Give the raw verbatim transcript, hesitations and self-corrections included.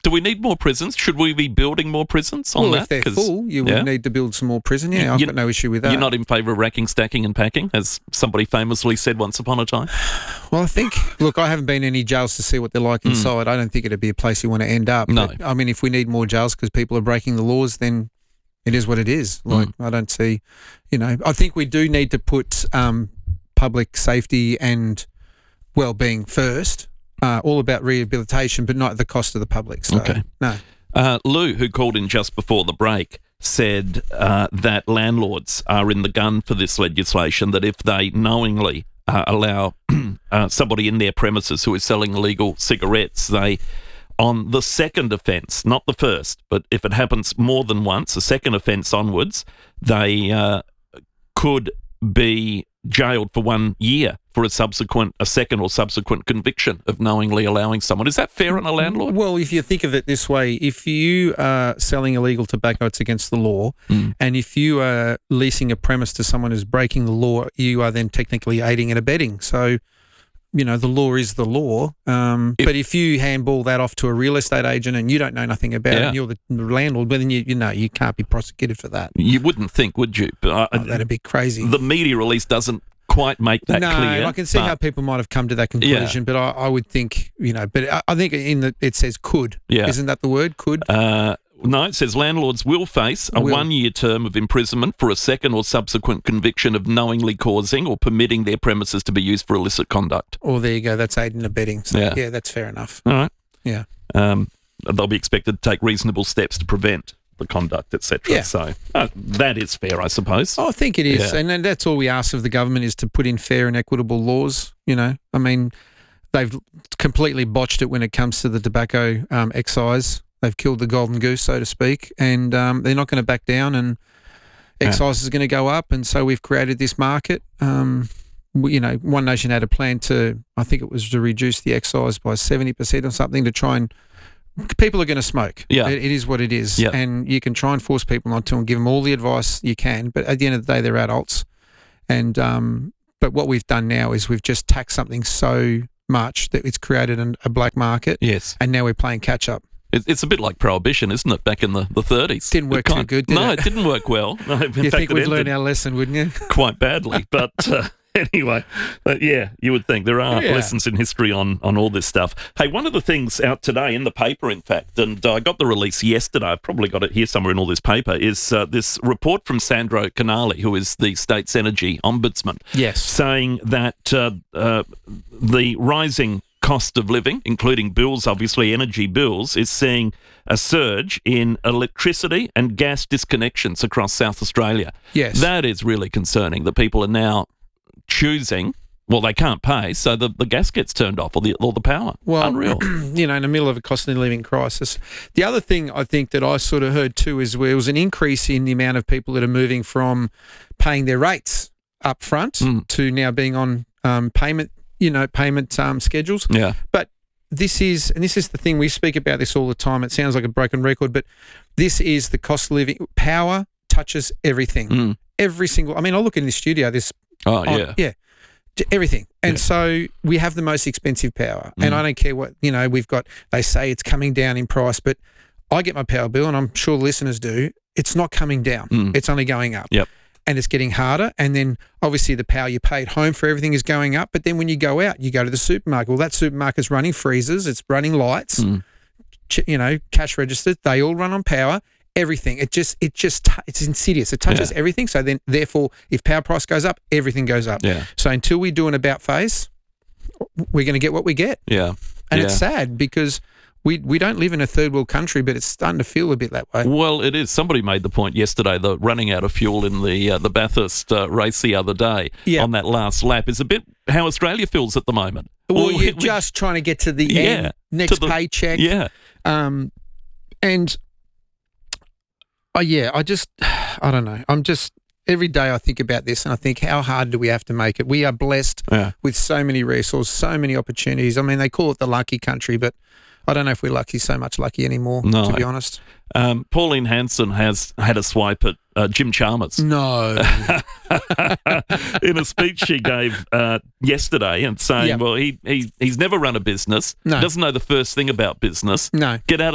Do we need more prisons? Should we be building more prisons on well, that? if they're 'Cause- full, you would yeah. need to build some more prison. Yeah, You- I've you- got no issue with that. You're not in favour of racking, stacking and packing, as somebody famously said once upon a time? Well, I think, look, I haven't been in any jails to see what they're like inside. I don't think it'd be a place you want to end up. No. But, I mean, if we need more jails because people are breaking the laws, then it is what it is. Like, I don't see, you know, I think we do need to put um, public safety and well-being first, uh, all about rehabilitation, but not at the cost of the public. So, Okay. no. Uh, Lou, who called in just before the break, said uh, that landlords are in the gun for this legislation, that if they knowingly uh, allow uh, somebody in their premises who is selling illegal cigarettes, they, on the second offence, not the first, but if it happens more than once, a second offence onwards, they uh, could be jailed for one year for a subsequent, a second or subsequent conviction of knowingly allowing someone. Is that fair on a landlord? Well, if you think of it this way, if you are selling illegal tobacco, it's against the law. Mm. And if you are leasing a premise to someone who's breaking the law, you are then technically aiding and abetting. So, you know, the law is the law. Um, If- but if you handball that off to a real estate agent and you don't know nothing about it, Yeah. and you're the, the landlord, well, then you, you know, you can't be prosecuted for that. You wouldn't think, would you? But I, Oh, that'd be crazy. the media release doesn't quite make that no, clear. I can see but- how people might have come to that conclusion, but I, I would think, you know, but I, I think in the it says could. Yeah. Isn't that the word? Could? Uh, no, it says landlords will face a Will. one-year term of imprisonment for a second or subsequent conviction of knowingly causing or permitting their premises to be used for illicit conduct. Oh, there you go. That's aiding and abetting. So, Yeah. yeah, that's fair enough. All right. Yeah. Um, they'll be expected to take reasonable steps to prevent the conduct, et cetera. Yeah. So uh, that is fair, I suppose. I think it is. Yeah. And then that's all we ask of the government is to put in fair and equitable laws. You know, I mean, they've completely botched it when it comes to the tobacco um, excise. They've killed the golden goose, so to speak, and um, they're not going to back down, and excise is going to go up. And so we've created this market. Um, we, you know, One Nation had a plan to, I think it was to reduce the excise by seventy percent or something to try and people are going to smoke. Yeah. It, it is what it is. Yeah. And you can try and force people not to and give them all the advice you can. But at the end of the day, they're adults. And um, but what we've done now is we've just taxed something so much that it's created an, a black market. Yes. And now we're playing catch up. It, it's a bit like prohibition, isn't it, back in the, the thirties? Didn't work It too good, did no, it? it didn't work well. No, in You fact, think it we'd ended learn our lesson, wouldn't you? quite badly. But uh, anyway, but yeah, you would think there are Yeah. lessons in history on, on all this stuff. Hey, one of the things out today in the paper, in fact, and I got the release yesterday, I've probably got it here somewhere in all this paper, is uh, this report from Sandro Canali, who is the state's energy ombudsman, Yes. saying that uh, uh, the rising cost of living, including bills, obviously energy bills, is seeing a surge in electricity and gas disconnections across South Australia. Yes. That is really concerning, that people are now choosing, well, they can't pay, so the, the gas gets turned off or the, or the power. Well, Unreal. you know, in the middle of a cost of living crisis. The other thing I think that I sort of heard too is there was an increase in the amount of people that are moving from paying their rates up front Mm. to now being on um, payment, you know, payment um, schedules. Yeah. But this is, and this is the thing, we speak about this all the time. It sounds like a broken record, but this is the cost of living. Power touches everything. Mm. Every single, I mean, I look in the studio, this Oh, on- yeah. yeah. J- Everything. And Yeah. so we have the most expensive power. And Mm. I don't care what, you know, we've got, they say it's coming down in price, but I get my power bill and I'm sure listeners do. It's not coming down. Mm. It's only going up. Yep. And it's getting harder. And then obviously the power you pay at home for everything is going up. But then when you go out, you go to the supermarket. Well, that supermarket's running freezers. It's running lights, Mm. ch- you know, cash registers. They all run on power. Everything. It just, it just, t- it's insidious. It touches Yeah. everything. So then, therefore, if power price goes up, everything goes up. Yeah. So until we do an about face, we're going to get what we get. Yeah. And yeah. it's sad because we we don't live in a third world country, but it's starting to feel a bit that way. Well, it is. Somebody made the point yesterday that running out of fuel in the uh, the Bathurst uh, race the other day Yeah. on that last lap is a bit how Australia feels at the moment. Well, Or you're we- just trying to get to the Yeah, end, next to the- paycheck. Yeah. Um, and, oh, yeah, I just, I don't know. I'm just, every day I think about this and I think, how hard do we have to make it? We are blessed Yeah. with so many resources, so many opportunities. I mean, they call it the lucky country, but I don't know if we're lucky, so much lucky anymore, No. to be honest. Um, Pauline Hanson has had a swipe at uh, Jim Chalmers No. in a speech she gave uh, yesterday, and saying, Yeah. well, he, he he's never run a business, No. doesn't know the first thing about business. No. Get out of